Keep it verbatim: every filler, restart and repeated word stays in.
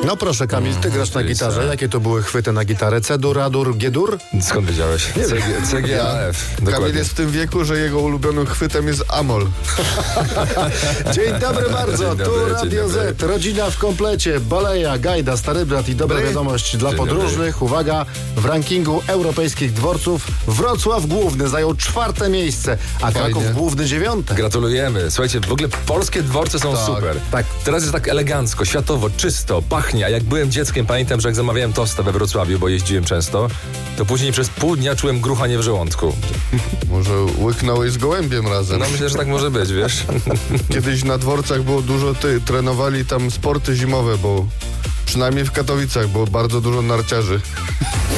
No proszę, Kamil, ty grasz na gitarze. Jakie to były chwyty na gitarę? C-dur, A-dur, G-dur? Skąd wiedziałeś? C G A F. Kamil jest w tym wieku, że jego ulubionym chwytem jest Amol. Dzień dobry bardzo, Dzień dobry, tu dzień Radio dobry. Z, rodzina w komplecie, Baleja, Gajda, Stary Brat i dobra Dobry. wiadomość dla Dzień podróżnych. Uwaga, w rankingu europejskich dworców Wrocław Główny zajął czwarte miejsce, a Fajnie. Kraków Główny dziewiąte. Gratulujemy. Słuchajcie, w ogóle polskie dworce są Tak, super. tak. Teraz jest tak elegancko, światowo, czysto, pachnie. A jak byłem dzieckiem, pamiętam, że jak zamawiałem tosta we Wrocławiu, bo jeździłem często, to później przez pół dnia czułem gruchanie w żołądku. Może łyknąłeś z gołębiem razem. No myślę, że tak może być, wiesz? Kiedyś na dworcach było dużo, ty, trenowali tam sporty zimowe, bo przynajmniej w Katowicach było bardzo dużo narciarzy.